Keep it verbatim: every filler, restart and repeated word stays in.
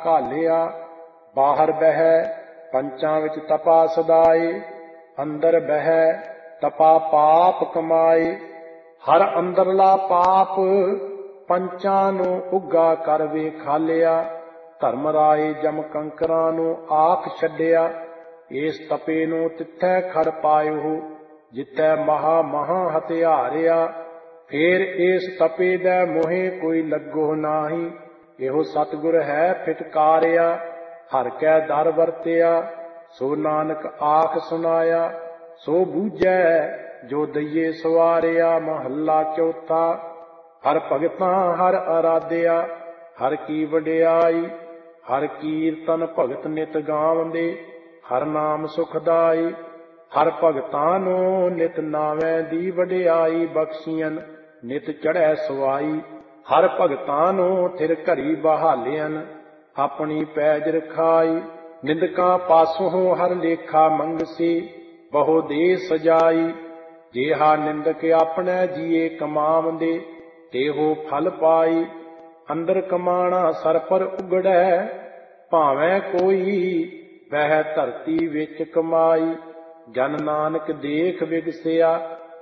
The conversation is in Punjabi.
ਘਾਲਿਆ। ਬਾਹਰ ਬਹਿ ਪੰਚਾਂ ਵਿੱਚ ਤਪਾ ਸਦਾਏ, ਅੰਦਰ ਬਹਿ ਤਪਾ ਪਾਪ ਕਮਾਏ। ਹਰ ਅੰਦਰਲਾ ਪਾਪ ਪੰਚਾਂ ਨੂੰ ਉੱਗਾ ਕਰ ਵੇਖਾਲਿਆ। ਧਰਮ ਰਾਏ ਜਮ ਕੰਕਰਾਂ ਨੂੰ ਆਖ ਛੱਡਿਆ। ਇਸ ਤਪੇ ਨੂੰ ਤਿੱਥੈ ਖੜ ਪਾਇਓ, ਜਿੱਥੈ ਮਹਾ ਮਹਾਂ ਹਥਿਆਰਿਆ। ਫੇਰ ਇਸ ਤਪੇ ਦੈ ਮੋਹੇ ਕੋਈ ਲੱਗੋ ਨਾਹੀ, ਇਹੋ ਸਤਿਗੁਰ ਹੈ ਫਿਟਕਾਰਿਆ। ਹਰ ਕੈ ਦਰ ਵਰਤਿਆ ਸੋ ਨਾਨਕ ਆਖ ਸੁਨਾਇਆ, ਸੋ ਬੂਝੈ ਜੋ ਦਈਏ ਸਵਾਰਿਆ। ਮਹੱਲਾ ਚੌਥਾ। ਹਰ ਭਗਤਾਂ ਹਰ ਅਰਾਧਿਆ, ਹਰ ਕੀ ਵਡਿਆਈ। ਹਰ ਕੀਰਤਨ ਭਗਤ ਨਿਤ ਗਾਵੰਦੇ, ਹਰ ਨਾਮ ਸੁਖਦਾਈ। ਹਰ ਭਗਤਾਂ ਨੂੰ ਨਿਤ ਨਾਵੇਂ ਦੀ ਵਡਿਆਈ, ਬਖਸ਼ੀਅਨ ਨਿਤ ਚੜ੍ਹੈ ਸਵਾਈ। ਹਰ ਭਗਤਾਂ ਨੂੰ ਥਿਰ ਘਰੀ ਬਹਾਲਿਅਨ, ਆਪਣੀ ਪੈਜ ਰਖਾਈ। ਨਿੰਦਕਾਂ ਪਾਸੋਂ ਹਰ ਲੇਖਾ ਮੰਗਸੀ, ਬਹੁ ਦੇ ਸਜਾਈ। ਜੇਹਾ ਨਿੰਦਕ ਆਪਣੇ ਜੀਏ ਕਮਾਵੰਦੇ, ਤੇਹੋ ਫਲ ਪਾਈ। ਅੰਦਰ ਕਮਾਣਾ ਸਰ ਪਰ ਉਗੜੈ, ਭਾਵੇਂ ਕੋਈ ਬਹਿ ਧਰਤੀ ਵਿੱਚ ਕਮਾਈ। ਜਨ ਨਾਨਕ ਦੇਖ ਵਿਗਸਿਆ,